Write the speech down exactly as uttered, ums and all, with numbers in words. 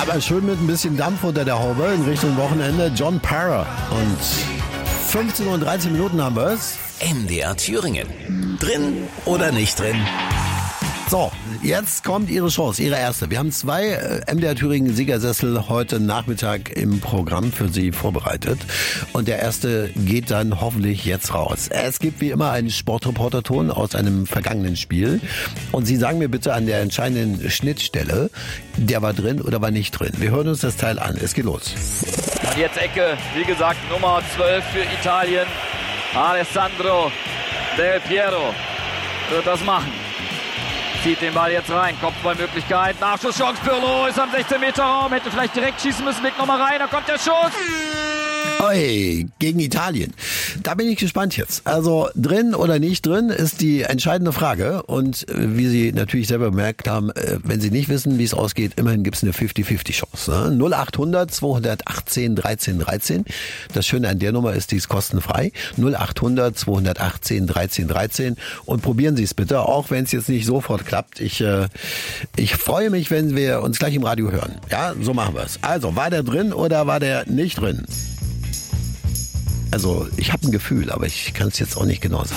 Aber schön mit ein bisschen Dampf unter der Haube in Richtung Wochenende. John Parra. Und fünfzehn Uhr und dreizehn Minuten haben wir es. M D R Thüringen. Drin oder nicht drin? So, jetzt kommt Ihre Chance, Ihre erste. Wir haben zwei äh, M D R Thüringen Siegersessel heute Nachmittag im Programm für Sie vorbereitet. Und der erste geht dann hoffentlich jetzt raus. Es gibt wie immer einen Sportreporterton aus einem vergangenen Spiel. Und Sie sagen mir bitte an der entscheidenden Schnittstelle, der war drin oder war nicht drin. Wir hören uns das Teil an. Es geht los. Und jetzt Ecke, wie gesagt, Nummer zwölf für Italien. Alessandro Del Piero wird das machen. Zieht den Ball jetzt rein, Kopfballmöglichkeit, Nachschusschance, Pirlo ist am sechzehn Meter Raum, hätte vielleicht direkt schießen müssen, legt nochmal rein, da kommt der Schuss. Oi, gegen Italien. Da bin ich gespannt jetzt. Also drin oder nicht drin ist die entscheidende Frage. Und äh, wie Sie natürlich selber bemerkt haben, äh, wenn Sie nicht wissen, wie es ausgeht, immerhin gibt es eine fünfzig fünfzig Chance. Ne? null acht hundert zweihundertachtzehn dreizehn dreizehn. Das Schöne an der Nummer ist, die ist kostenfrei. null acht hundert zweihundertachtzehn dreizehn dreizehn. Und probieren Sie es bitte, auch wenn es jetzt nicht sofort klappt. Ich, äh, ich freue mich, wenn wir uns gleich im Radio hören. Ja, so machen wir es. Also, war der drin oder war der nicht drin? Also, ich habe ein Gefühl, aber ich kann es jetzt auch nicht genau sagen.